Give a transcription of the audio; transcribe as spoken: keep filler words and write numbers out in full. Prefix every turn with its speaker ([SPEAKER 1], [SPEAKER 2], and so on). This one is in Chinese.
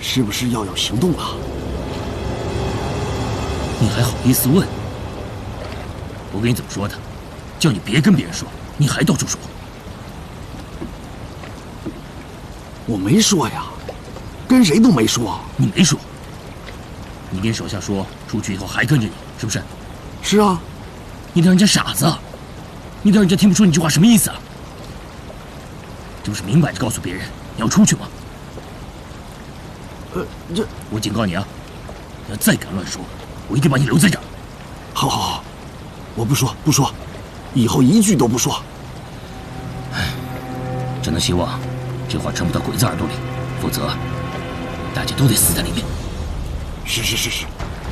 [SPEAKER 1] 是不是要有行动了？
[SPEAKER 2] 你还好意思问？我跟你怎么说的？叫你别跟别人说，你还到处说。
[SPEAKER 1] 我没说呀，跟谁都没说。
[SPEAKER 2] 你没说。你跟手下说，出去以后还跟着你，是不是？
[SPEAKER 1] 是啊。
[SPEAKER 2] 你当人家傻子？你当人家听不出你这话什么意思啊？这不是明摆着告诉别人你要出去吗？
[SPEAKER 1] 呃，这
[SPEAKER 2] 我警告你啊，要再敢乱说，我一定把你留在这儿。
[SPEAKER 1] 好，好，好，我不说，不说，以后一句都不说。
[SPEAKER 2] 唉，只能希望这话传不到鬼子耳朵里，否则大家都得死在里面。
[SPEAKER 1] 是是是是。